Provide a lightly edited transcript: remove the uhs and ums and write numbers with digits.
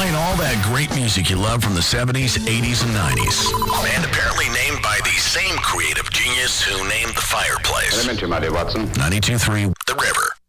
Playing all that great music you love from the 70s, 80s, and 90s. And apparently named by the same creative genius who named the fireplace. Elementary, my dear Watson. 92.3 The River.